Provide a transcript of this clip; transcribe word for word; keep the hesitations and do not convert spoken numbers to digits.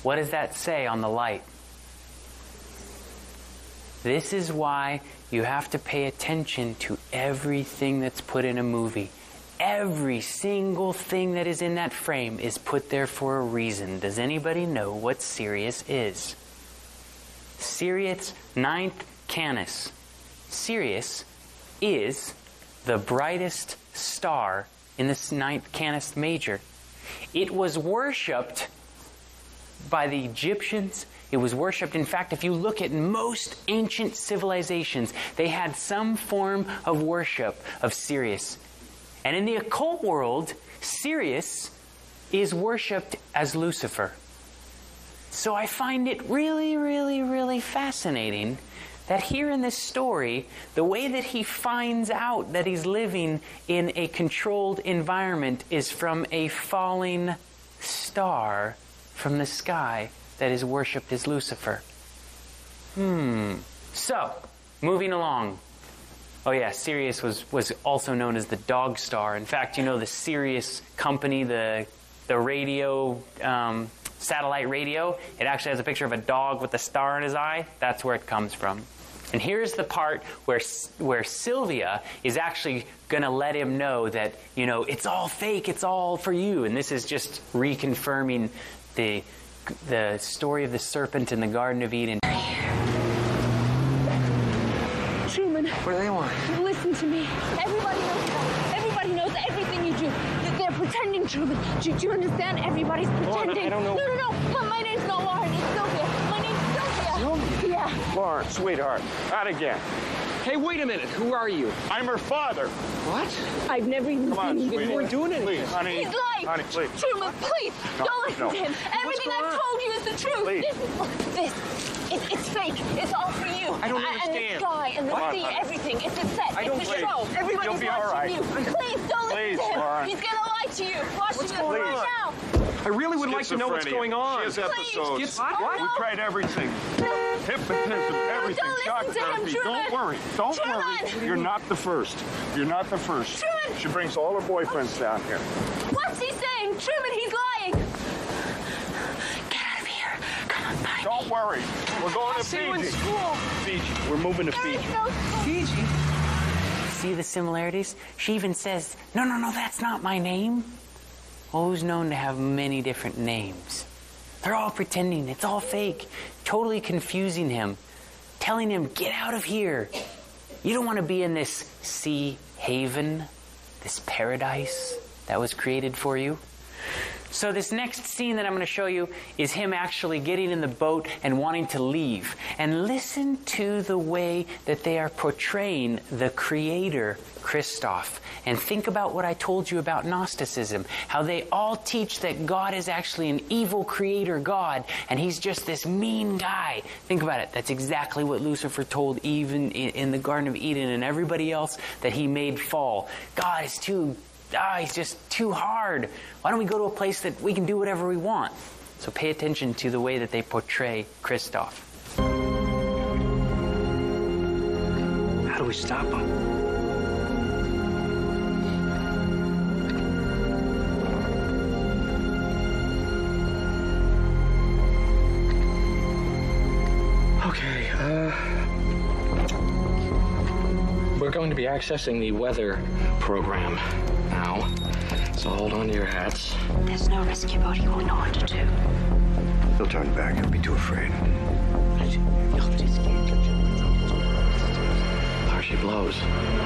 What does that say on the light? This is why you have to pay attention to everything that's put in a movie. Every single thing that is in that frame is put there for a reason. Does anybody know what Sirius is? Sirius ninth Canis. Sirius is the brightest star in the ninth Canis Major. It was worshipped by the Egyptians. It was worshipped. In fact, if you look at most ancient civilizations, they had some form of worship of Sirius. And in the occult world, Sirius is worshipped as Lucifer. So I find it really, really, really fascinating that here in this story, the way that he finds out that he's living in a controlled environment is from a falling star from the sky that is worshipped as Lucifer. Hmm. So, moving along. Oh yeah, Sirius was, was also known as the dog star. In fact, you know the Sirius company, the, the radio, um, satellite radio, it actually has a picture of a dog with a star in his eye. That's where it comes from. And here's the part where, where Sylvia is actually going to let him know that, you know, it's all fake, it's all for you. And this is just reconfirming the, the story of the serpent in the Garden of Eden. Truman. What do they want? Listen to me. Everybody knows that. Everybody knows everything you do. They're pretending, Truman. Do, do you understand? Everybody's pretending. Lauren, I don't know. No, no, no. My, my name's not Lauren. It's Sylvia. My name's Sylvia. Sylvia? Yeah. Lauren, sweetheart. Not again. Hey, wait a minute. Who are you? I'm her father. What? I've never even Come on, seen you sweetie. before. We're doing it. Please, honey. He's lying. Honey, please. Truman, please. No, don't listen no. to him. Everything going I've on? told you is the truth. Please. This, this, it, it's fake. It's all for you. I don't And the understand. sky and the Come on, sea, honey. everything. It's a set. I don't it's a believe- show. Everybody's You'll be watching all right. you. Please, don't Please, listen to him. Lauren. He's gonna lie to you. Watch What's this going right on? now. I really would like to know what's Schizophrenia. going on. She has episodes. Please. What? We tried everything. Hypnotism, everything. don't Shock listen to him, therapy. Truman. Don't worry. Don't Truman. worry. You're not the first. You're not the first. Truman. She brings all her boyfriends down here. What's he saying? Truman, he's lying. Get out of here. Come on, find Don't me. worry. We're going to See you in Fiji. school. Fiji. We're moving to There Fiji. is no Fiji. See the similarities? She even says, no, no, no, that's not my name. Oh, who's known to have many different names? They're all pretending. It's all fake. Totally confusing him. Telling him, get out of here. You don't want to be in this sea haven, this paradise that was created for you. So this next scene that I'm going to show you is him actually getting in the boat and wanting to leave. And listen to the way that they are portraying the creator, Christoph. And think about what I told you about Gnosticism. How they all teach that God is actually an evil creator God. And he's just this mean guy. Think about it. That's exactly what Lucifer told Eve in, in the Garden of Eden and everybody else that he made fall. God is too... Ah, he's just too hard. Why don't we go to a place that we can do whatever we want? So pay attention to the way that they portray Christoph. How do we stop him? Okay, uh... we're going to be accessing the weather program now. So hold on to your hats. There's no rescue boat. He won't know what to do. He'll turn back. He'll be too afraid. There she blows.